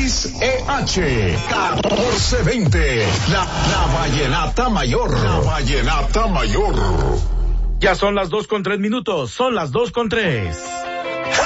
XEH 1420. La Vallenata Mayor. La Vallenata Mayor. Ya son las 2:03. Son las 2:03.